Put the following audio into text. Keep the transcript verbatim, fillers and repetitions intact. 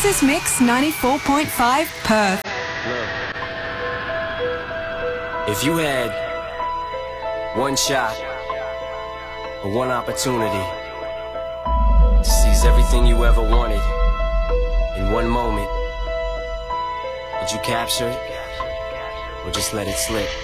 This is Mix ninety-four point five Perth. Look, if you had one shot or one opportunity to seize everything you ever wanted in one moment, would you capture it or just let it slip?